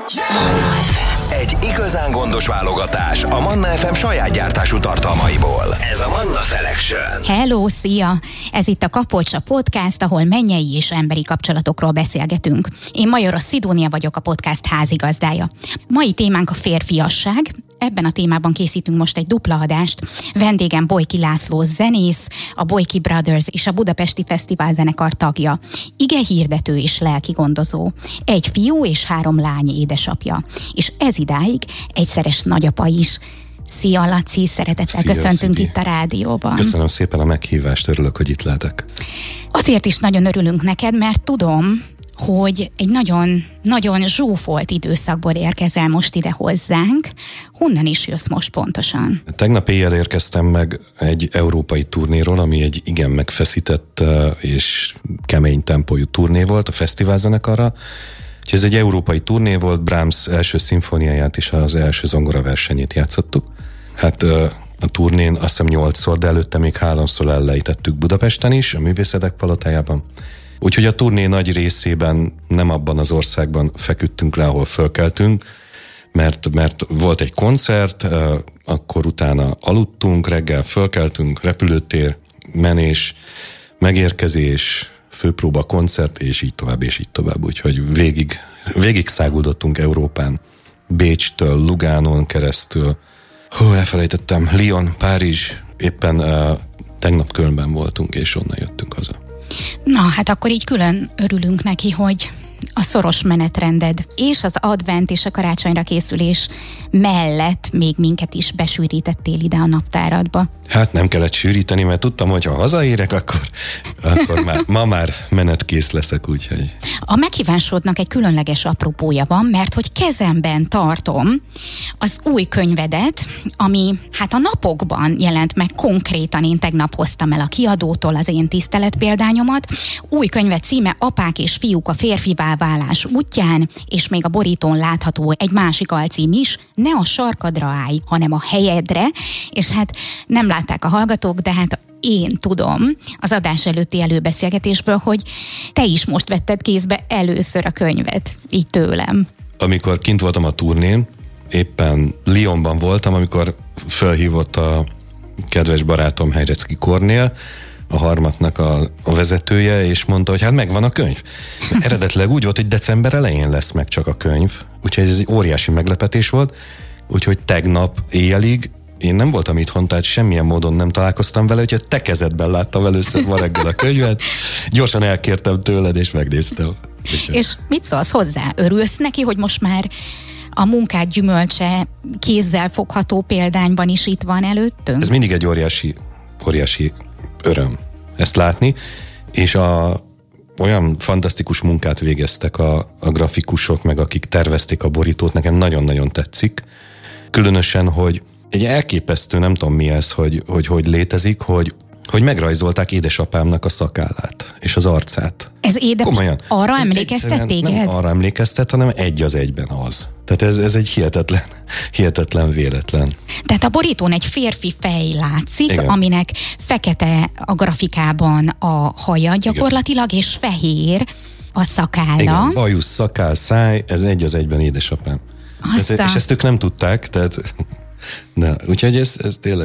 Egy igazán gondos válogatás a Manna FM saját gyártású tartalmaiból. Ez a Manna Selection. Hello, szia! Ez itt a Kapolcsa Podcast, ahol mennyei és emberi kapcsolatokról beszélgetünk. Én Majoros Szidónia vagyok, a podcast házigazdája. Mai témánk a férfiasság. Ebben a témában készítünk most egy dupla adást. Vendégem Bojki László zenész, a Bojki Brothers és a Budapesti Fesztivál zenekar tagja. Igehirdető és lelkigondozó. Egy fiú és 3 lány édesapja. És ez idáig egyszeres nagyapa is. Szia, Laci, szeretettel köszöntünk itt a rádióban. Köszönöm szépen a meghívást, örülök, hogy itt lehetek. Azért is nagyon örülünk neked, mert tudom, hogy egy nagyon zsúfolt időszakból érkezel most ide hozzánk. Honnan is jössz most pontosan? Tegnap éjjel érkeztem meg egy európai turnéról, ami egy igen megfeszített és kemény tempójú turné volt a fesztivál zenekarra. Ez egy európai turné volt, Brahms első szimfóniáját és az első zongoraversenyét játszottuk. Hát a turnén azt hiszem 8-szor, de előtte még 3-szor elejtettük Budapesten is, a Művészetek Palotájában. Úgyhogy a turné nagy részében nem abban az országban feküdtünk le, ahol fölkeltünk, mert volt egy koncert, akkor utána aludtunk, reggel fölkeltünk, repülőtér, menés, megérkezés, főpróba, koncert, és így tovább, és így tovább. Úgyhogy végig száguldottunk Európán, Bécstől, Lugánon keresztül, elfelejtettem, Lyon, Párizs, éppen tegnap Kölnben voltunk, és onnan jöttünk haza. Na, hát akkor így külön örülünk neki, hogy a szoros menetrended és az advent és a karácsonyra készülés mellett még minket is besűrítettél ide a naptáradba. Hát nem kellett sűríteni, mert tudtam, hogy ha hazaérek, akkor ma már menetkész leszek, úgyhogy. A meghívásodnak egy különleges apropója van, mert hogy kezemben tartom az új könyvedet, ami hát a napokban jelent meg konkrétan, én tegnap hoztam el a kiadótól az én tiszteletpéldányomat. Új könyved címe Apák és fiúk a férfivá válás útján, és még a borítón látható egy másik alcím is, ne a sarkadra állj, hanem a helyedre, és hát nem látták a hallgatók, de hát én tudom az adás előtti előbeszélgetésből, hogy te is most vetted kézbe először a könyvet, így tőlem. Amikor kint voltam a turnén, éppen Lyonban voltam, amikor felhívott a kedves barátom Heirecki Kornél, a Harmatnak a vezetője, és mondta, hogy hát megvan a könyv. Eredetileg úgy volt, hogy december elején lesz meg csak a könyv, úgyhogy ez egy óriási meglepetés volt, úgyhogy tegnap éjjelig én nem voltam itthon, tehát semmilyen módon nem találkoztam vele, úgyhogy te kezedben láttam először ma reggel a könyvet, gyorsan elkértem tőled, és megnéztem. És mit szólsz hozzá? Örülsz neki, hogy most már a munkád gyümölcse kézzel fogható példányban is itt van előttünk? Ez mindig egy óriási öröm ezt látni, és olyan fantasztikus munkát végeztek a grafikusok, meg akik tervezték a borítót, nekem nagyon-nagyon tetszik. Különösen, hogy egy elképesztő, nem tudom mi ez, hogy létezik, hogy megrajzolták édesapámnak a szakállát és az arcát. Ez komolyan. Arra emlékeztet téged? Nem arra emlékeztet, hanem egy az egyben az. Tehát ez egy hihetetlen véletlen. Tehát a borítón egy férfi fej látszik, igen, aminek fekete a grafikában a haja gyakorlatilag, igen, és fehér a szakálla. Igen, bajusz, szakál, száj, ez egy az egyben édesapám. És ezt ők nem tudták, tehát úgyhogy ez tényleg